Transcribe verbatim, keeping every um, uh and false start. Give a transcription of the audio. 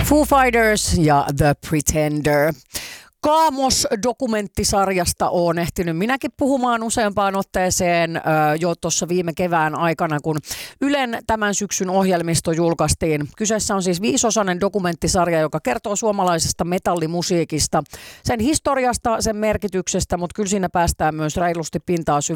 Foo Fighters ja The Pretender. Kaamos-dokumenttisarjasta olen ehtinyt minäkin puhumaan useampaan otteeseen ö, jo tuossa viime kevään aikana, kun Ylen tämän syksyn ohjelmisto julkaistiin. Kyseessä on siis viisosainen dokumenttisarja, joka kertoo suomalaisesta metallimusiikista, sen historiasta, sen merkityksestä, mutta kyllä siinä päästään myös reilusti pintaa syvemmälle